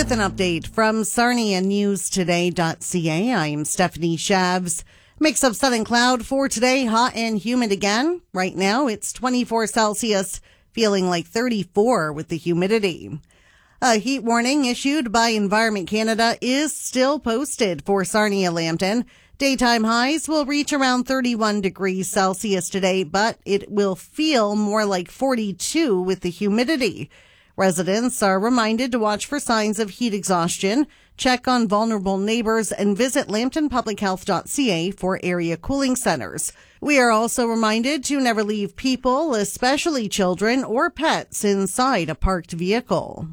With an update from SarniaNewsToday.ca, I'm Stephanie Shavs. Mix of sun and cloud for today, hot and humid again. Right now, it's 24 Celsius, feeling like 34 with the humidity. A heat warning issued by Environment Canada is still posted for Sarnia-Lambton. Daytime highs will reach around 31 degrees Celsius today, but it will feel more like 42 with the humidity. Residents are reminded to watch for signs of heat exhaustion, check on vulnerable neighbors, and visit lambtonpublichealth.ca for area cooling centers. We are also reminded to never leave people, especially children or pets, inside a parked vehicle.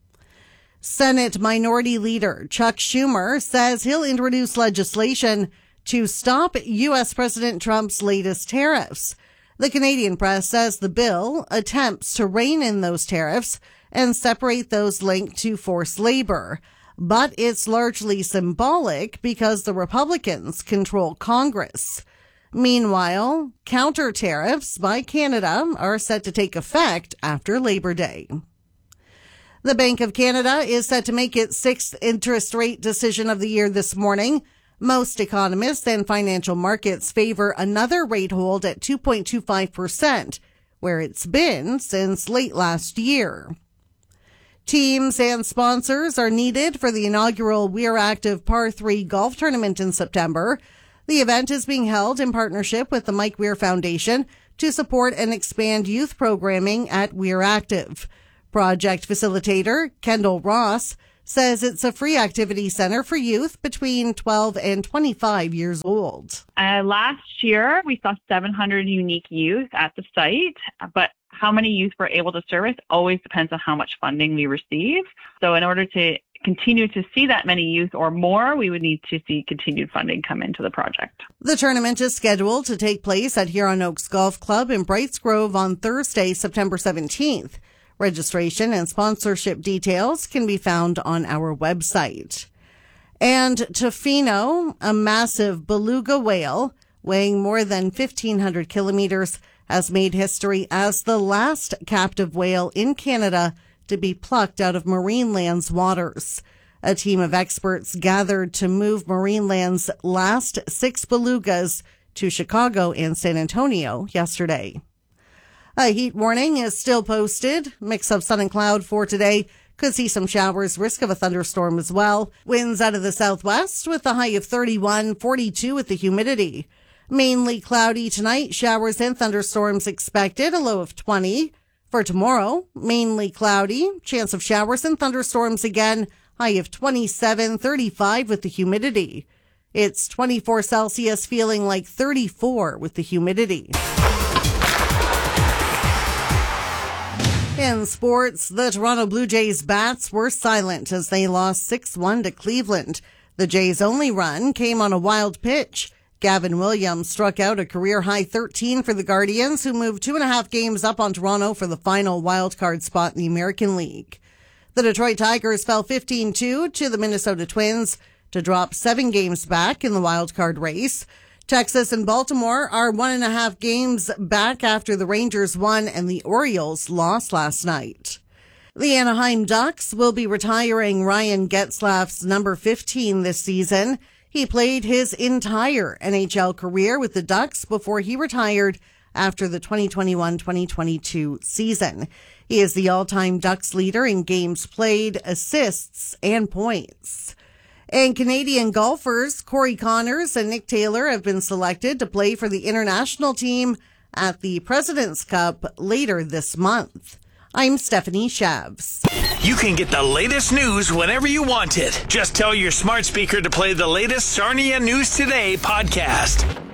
Senate Minority Leader Chuck Schumer says he'll introduce legislation to stop U.S. President Trump's latest tariffs. The Canadian press says the bill attempts to rein in those tariffs and separate those linked to forced labor. But it's largely symbolic because the Republicans control Congress. Meanwhile, counter tariffs by Canada are set to take effect after Labor Day. The Bank of Canada is set to make its sixth interest rate decision of the year this morning. Most economists and financial markets favor another rate hold at 2.25%, where it's been since late last year. Teams and sponsors are needed for the inaugural Weir Active Par 3 golf tournament in September. The event is being held in partnership with the Mike Weir Foundation to support and expand youth programming at Weir Active. Project facilitator Kendall Ross says it's a free activity center for youth between 12 and 25 years old. Last year, we saw 700 unique youth at the site, but how many youth we're able to service always depends on how much funding we receive. So in order to continue to see that many youth or more, we would need to see continued funding come into the project. The tournament is scheduled to take place at Huron Oaks Golf Club in Brights Grove on Thursday, September 17th. Registration and sponsorship details can be found on our website. And Tofino, a massive beluga whale weighing more than 1,500 kilometers, has made history as the last captive whale in Canada to be plucked out of Marineland's waters. A team of experts gathered to move Marineland's last 6 belugas to Chicago and San Antonio yesterday. A heat warning is still posted. Mix of sun and cloud for today. Could see some showers, risk of a thunderstorm as well. Winds out of the southwest with a high of 31, 42 with the humidity. Mainly cloudy tonight, showers and thunderstorms expected, a low of 20. For tomorrow, mainly cloudy, chance of showers and thunderstorms again, high of 27, 35 with the humidity. It's 24 Celsius, feeling like 34 with the humidity. In sports, the Toronto Blue Jays bats were silent as they lost 6-1 to Cleveland. The Jays' only run came on a wild pitch. Gavin Williams struck out a career-high 13 for the Guardians, who moved 2.5 games up on Toronto for the final wild-card spot in the American League. The Detroit Tigers fell 15-2 to the Minnesota Twins to drop 7 games back in the wild-card race. Texas and Baltimore are 1.5 games back after the Rangers won and the Orioles lost last night. The Anaheim Ducks will be retiring Ryan Getzlaf's number 15 this season. He played his entire NHL career with the Ducks before he retired after the 2021-2022 season. He is the all-time Ducks leader in games played, assists, and points. And Canadian golfers Corey Connors and Nick Taylor have been selected to play for the international team at the President's Cup later this month. I'm Stephanie Shavs. You can get the latest news whenever you want it. Just tell your smart speaker to play the latest Sarnia News Today podcast.